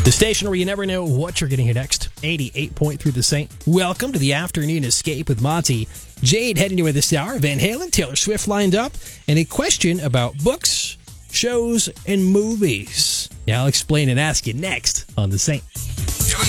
The station where you never know what you're getting here next. 88.3 The Saint. Welcome to the Afternoon Escape with Monty. Jade heading to this hour. Van Halen, Taylor Swift lined up, and a question about books, shows, and movies. Now I'll explain and ask you next on The Saint.